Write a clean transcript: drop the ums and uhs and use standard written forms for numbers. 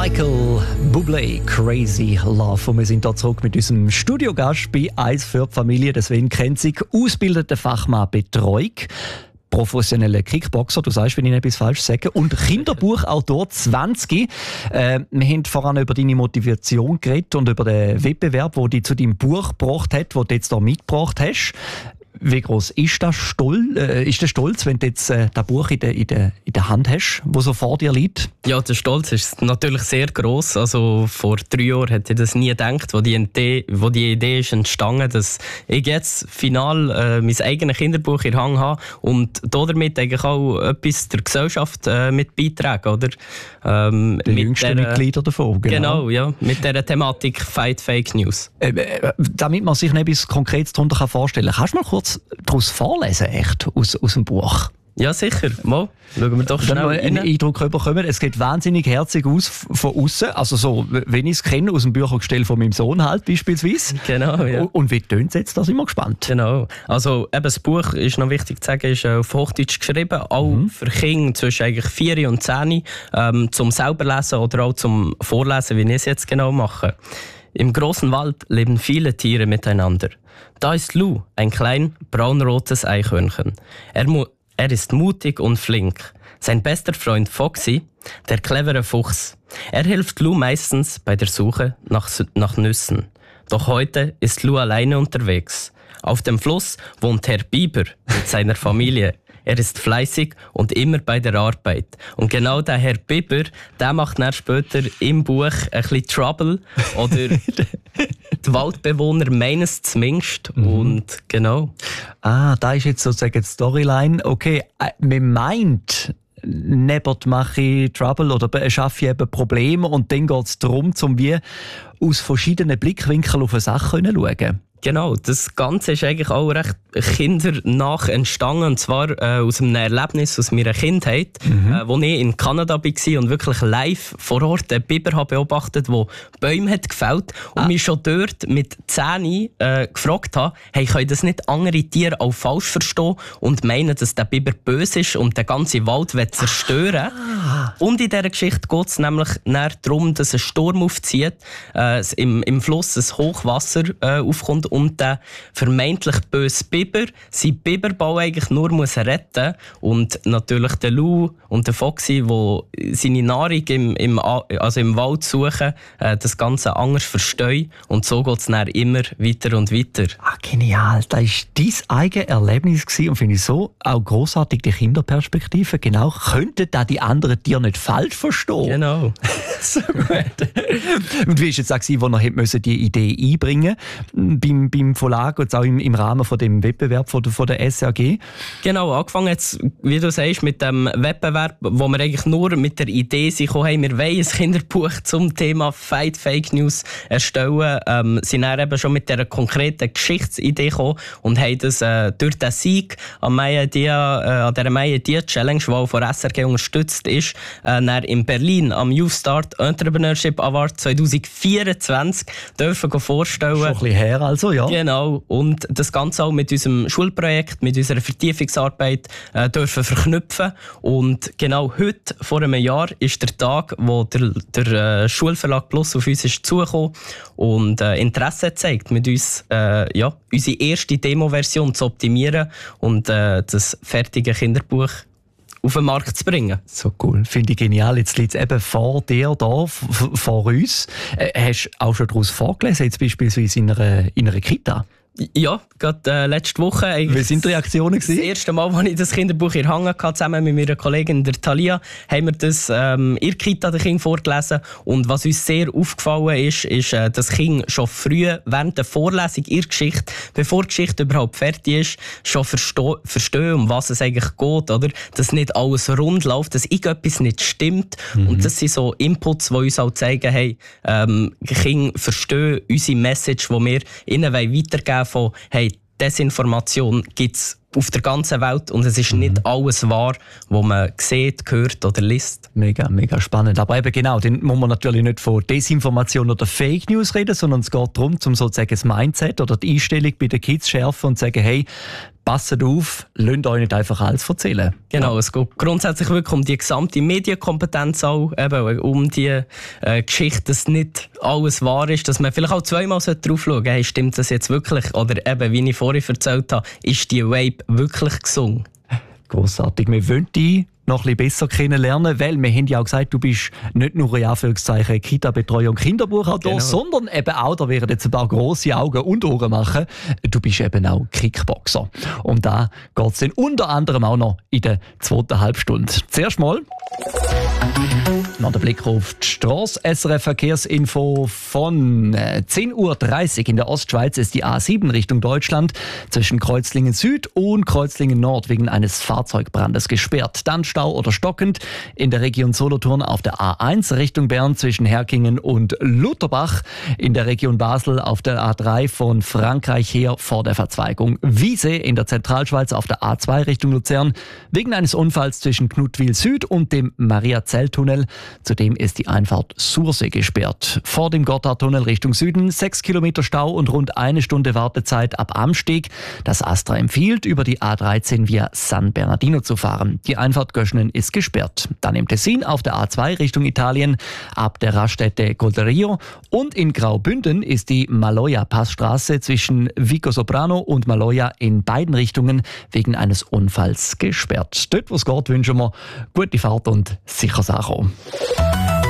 Michael Bublé, Crazy Love. Und wir sind hier zurück mit unserem Studiogast bei «Eis für die Familie». Sven Kenzig, ausgebildeter Fachmann Betreuung, professioneller Kickboxer, du sagst, wenn ich etwas falsch sage, und Kinderbuchautor 20. Wir haben voran über deine Motivation geredet und über den Wettbewerb, der dich zu deinem Buch gebracht hat, den du jetzt hier mitgebracht hast. Wie groß ist der Stolz, wenn du jetzt das Buch in der Hand hast, das so vor dir liegt? Ja, der Stolz ist natürlich sehr gross. Also vor 3 Jahren hätte ich das nie gedacht, wo die Idee ist entstanden, dass ich jetzt final mein eigenes Kinderbuch in der Hand habe und damit eigentlich auch etwas der Gesellschaft mit beitragen, oder? Die jüngsten Mitglieder davon. Genau, ja, mit dieser Thematik Fight Fake News. Damit man sich etwas Konkretes darunter vorstellen kann, kannst du mal kurz daraus vorlesen, echt, aus dem Buch? Ja, sicher. Mal, schauen wir doch schnell rein. Einen Eindruck bekommen. Es geht wahnsinnig herzig aus von außen. Also so, wenn ich es kenne, aus dem Büchergestell von meinem Sohn halt beispielsweise. Genau, ja. Und wie tönt es jetzt? Da sind wir gespannt. Genau. Also eben das Buch, ist noch wichtig zu sagen, ist auf Hochdeutsch geschrieben. Auch für Kinder zwischen eigentlich 4 und 10, zum selber lesen oder auch zum Vorlesen, wie ich es jetzt genau mache. Im großen Wald leben viele Tiere miteinander. Da ist Lou, ein klein braunrotes Eichhörnchen. Er ist mutig und flink. Sein bester Freund Foxy, der clevere Fuchs. Er hilft Lou meistens bei der Suche nach Nüssen. Doch heute ist Lou alleine unterwegs. Auf dem Fluss wohnt Herr Biber mit seiner Familie. Er ist fleißig und immer bei der Arbeit. Und genau der Herr Biber, der macht dann später im Buch ein bisschen Trouble. Oder die Waldbewohner meinen es zumindest. Und genau. Da ist jetzt sozusagen die Storyline. Okay, man meint, nebert mache ich Trouble oder schaffe ich eben Probleme. Und dann geht es darum, wie aus verschiedenen Blickwinkeln auf eine Sache zu schauen. Genau, das Ganze ist eigentlich auch recht kindernach entstanden, und zwar aus einem Erlebnis aus meiner Kindheit, wo ich in Kanada war und wirklich live vor Ort einen Biber habe beobachtet, der Bäume hat gefällt und mich schon dort mit 10 gefragt habe, hey, können das nicht andere Tiere auch falsch verstehen und meinen, dass der Biber böse ist und den ganzen Wald zerstören will. Und in dieser Geschichte geht es nämlich darum, dass ein Sturm aufzieht, im Fluss ein Hochwasser aufkommt und der vermeintlich böse Biber seinen Biberbau eigentlich nur muss retten und natürlich der Lou und der Foxy, die seine Nahrung im Wald suchen, das Ganze anders verstehen und so geht es dann immer weiter und weiter. Genial, das war dein eigenes Erlebnis und finde ich so auch grossartig, die Kinderperspektive. Genau, könnten da die anderen Tiere nicht falsch verstehen? Genau. So gut. Und wie war es jetzt auch, wo er die Idee einbringen musste beim Verlag und auch im Rahmen von dem Wettbewerb von der SAG? Genau, angefangen jetzt, wie du sagst, mit dem Wettbewerb, wo wir eigentlich nur mit der Idee sind, wir wollen ein Kinderbuch zum Thema Fight Fake News erstellen, sind dann eben schon mit dieser konkreten Geschichtsidee gekommen und haben das durch den Sieg an dieser Maya Dia Challenge, die auch von SRG unterstützt ist, dann in Berlin am Youth Start Entrepreneurship Award 2024 dürfen vorstellen. Schon ein bisschen her also, ja. Genau, und das Ganze auch mit unserem Schulprojekt, mit unserer Vertiefungsarbeit dürfen verknüpfen. Und genau heute, vor einem Jahr, ist der Tag, wo der Schulverlag Plus auf uns ist zugekommen und Interesse gezeigt, mit uns unsere erste Demo-Version zu optimieren und das fertige Kinderbuch auf den Markt zu bringen. So cool, finde ich genial. Jetzt liegt es eben vor dir, da, vor uns. Hast du auch schon daraus vorgelesen, jetzt beispielsweise in einer Kita? Ja, gerade letzte Woche. Wie sind die Reaktionen gewesen? Das erste Mal, als ich das Kinderbuch in der Hand hatte, zusammen mit meiner Kollegin der Thalia, haben wir das in der Kita den Kindern vorgelesen. Und was uns sehr aufgefallen ist, dass das Kind schon früh während der Vorlesung ihrer Geschichte, bevor die Geschichte überhaupt fertig ist, schon verstehen, um was es eigentlich geht. Oder? Dass nicht alles rund läuft, dass irgendetwas nicht stimmt. Und das sind so Inputs, die uns auch zeigen, hey, die Kinder verstehen unsere Message, die wir ihnen weitergeben von, hey, Desinformation gibt es auf der ganzen Welt und es ist nicht alles wahr, was man sieht, hört oder liest. Mega, mega spannend. Aber eben genau, dann muss man natürlich nicht von Desinformation oder Fake News reden, sondern es geht darum, um sozusagen das Mindset oder die Einstellung bei den Kids schärfen und sagen, hey, passt auf, lasst euch nicht einfach alles erzählen. Genau, es geht grundsätzlich wirklich um die gesamte Medienkompetenz auch, eben um die Geschichte, dass nicht alles wahr ist, dass man vielleicht auch zweimal drauf schauen sollte, hey, stimmt das jetzt wirklich? Oder eben, wie ich vorhin erzählt habe, ist die Vape wirklich gesungen? Grossartig. Wir wollen dich noch ein bisschen besser kennenlernen, weil wir haben ja auch gesagt, du bist nicht nur in Anführungszeichen Kita-Betreuer und Kinderbuchautor, sondern eben auch, da werden jetzt ein paar grosse Augen und Ohren machen, du bist eben auch Kickboxer. Und da geht es dann unter anderem auch noch in der zweiten Halbstunde. Zuerst mal noch der Blick auf die Strasse. SRF-Verkehrsinfo von 10.30 Uhr in der Ostschweiz ist die A7 Richtung Deutschland zwischen Kreuzlingen Süd und Kreuzlingen Nord wegen eines Fahrzeugbrandes gesperrt. Dann Stau oder stockend in der Region Solothurn auf der A1 Richtung Bern zwischen Herkingen und Lutherbach. In der Region Basel auf der A3 von Frankreich her vor der Verzweigung Wiese in der Zentralschweiz auf der A2 Richtung Luzern wegen eines Unfalls zwischen Knutwil Süd und dem Mariazell-Tunnel. Zudem ist die Einfahrt Sursee gesperrt. Vor dem Gotthardtunnel Richtung Süden 6 Kilometer Stau und rund eine Stunde Wartezeit ab Amsteg. Das Astra empfiehlt, über die A13 via San Bernardino zu fahren. Die Einfahrt Göschenen ist gesperrt. Dann im Tessin auf der A2 Richtung Italien ab der Raststätte Golderio und in Graubünden ist die Maloja-Passstraße zwischen Vicosoprano und Maloja in beiden Richtungen wegen eines Unfalls gesperrt. Dort, wo es geht, wünschen wir gute Fahrt und sicheres Ankommen.